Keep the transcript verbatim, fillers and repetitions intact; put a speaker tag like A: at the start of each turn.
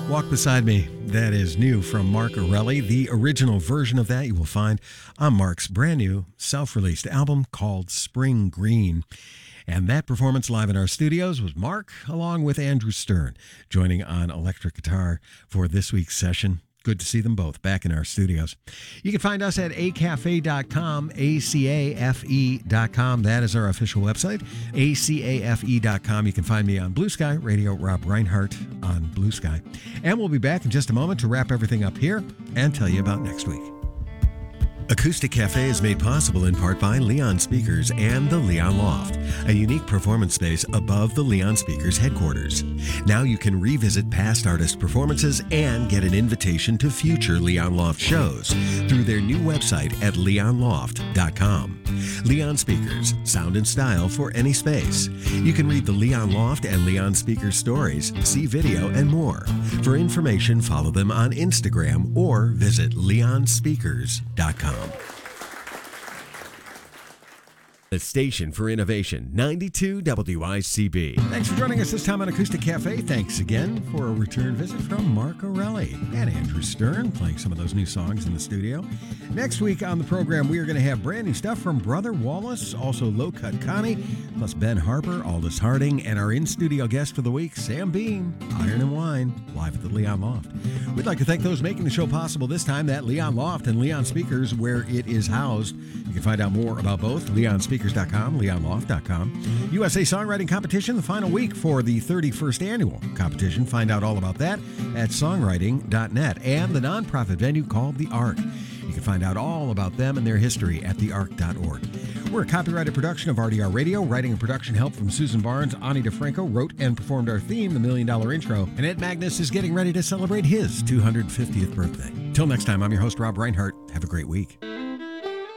A: Walk Beside Me. That is new from Mark Arelli. The original version of that you will find on Mark's brand new self-released album called Spring Green. And that performance live in our studios was Mark, along with Andrew Stern, joining on electric guitar for this week's session. Good to see them both back in our studios. You can find us at a cafe dot com, A C A F E dot com. That is our official website, A C A F E dot com. You can find me on Blue Sky Radio, Rob Reinhart on Blue Sky. And we'll be back in just a moment to wrap everything up here and tell you about next week. Acoustic Cafe is made possible in part by Leon Speakers and the Leon Loft, a unique performance space above the Leon Speakers headquarters. Now you can revisit past artist performances and get an invitation to future Leon Loft shows through their new website at leon loft dot com. Leon Speakers, sound and style for any space. You can read the Leon Loft and Leon Speakers stories, see video, and more. For information, follow them on Instagram or visit leon speakers dot com. The station for innovation, ninety-two W I C B. Thanks for joining us this time on Acoustic Cafe. Thanks again for a return visit from Mark Arelli and Andrew Stern, playing some of those new songs in the studio. Next week on the program, we are going to have brand new stuff from Brother Wallace, also Low Cut Connie, plus Ben Harper, Aldous Harding, and our in-studio guest for the week, Sam Bean, Iron and Wine, live at the Leon Loft. We'd like to thank those making the show possible this time, that Leon Loft and Leon Speakers, where it is housed. You can find out more about both, leon speakers dot com, leon loft dot com. U S A Songwriting Competition, the final week for the thirty-first annual competition. Find out all about that at songwriting dot net. And the nonprofit venue called The Ark. You can find out all about them and their history at the ark dot org. We're a copyrighted production of R D R Radio. Writing and production help from Susan Barnes. Ani DeFranco wrote and performed our theme, the Million Dollar Intro. And Ed Magnus is getting ready to celebrate his two hundred fiftieth birthday. Till next time, I'm your host, Rob Reinhart. Have a great week.